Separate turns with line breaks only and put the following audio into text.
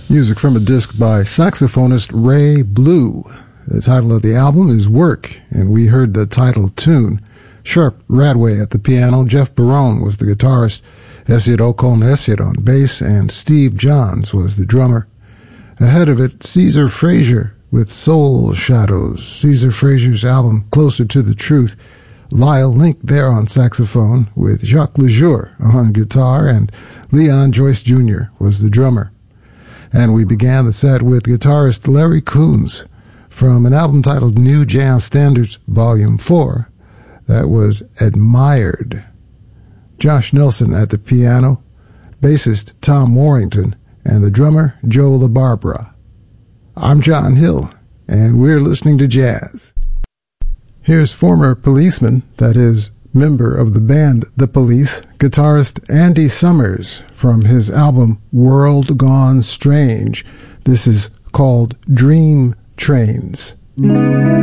Music from a disc by saxophonist Ray Blue. The title of the album is Work, and we heard the title tune. Sharp Radway at the piano, Jeff Barone was the guitarist, Esiot Okon Esiot on bass, and Steve Johns was the drummer. Ahead of it, Caesar Frazier with Soul Shadows, Caesar Frazier's album Closer to the Truth. Lyle Link there on saxophone with Jacques Lejour on guitar, and Leon Joyce Jr. was the drummer. And we began the set with guitarist Larry Coons from an album titled New Jazz Standards Volume 4. That was Admired. Josh Nelson at the piano, bassist Tom Warrington, and the drummer Joe LaBarbera. I'm John Hill, and we're listening to jazz. Here's former policeman, that is, member of the band The Police, guitarist Andy Summers from his album World Gone Strange. This is called Dream Trains.